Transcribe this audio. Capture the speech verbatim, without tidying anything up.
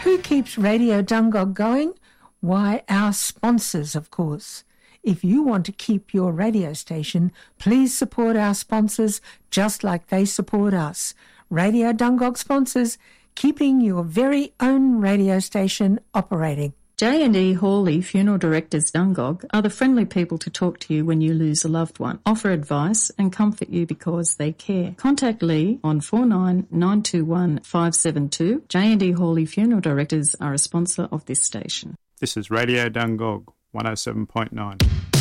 Who keeps Radio Dungog going? Why, our sponsors, of course. If you want to keep your radio station, please support our sponsors just like they support us. Radio Dungog sponsors, keeping your very own radio station operating. J and E Hawley Funeral Directors Dungog are the friendly people to talk to you when you lose a loved one, offer advice and comfort you because they care. Contact Lee on four nine nine two one five seven two. J and E Hawley Funeral Directors are a sponsor of this station. This is Radio Dungog, one oh seven point nine.